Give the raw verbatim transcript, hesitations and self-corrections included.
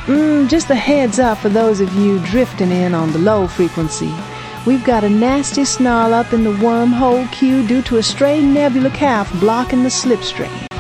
Mm, just a heads up for those of you drifting in on the low frequency. We've got a nasty snarl up in the wormhole queue due to a stray nebula calf blocking the slipstream.